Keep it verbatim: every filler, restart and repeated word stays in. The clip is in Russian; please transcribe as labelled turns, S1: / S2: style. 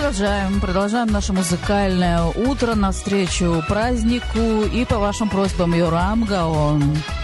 S1: продолжаем. Продолжаем наше музыкальное утро навстречу празднику и по вашим просьбам Йорам Гаон.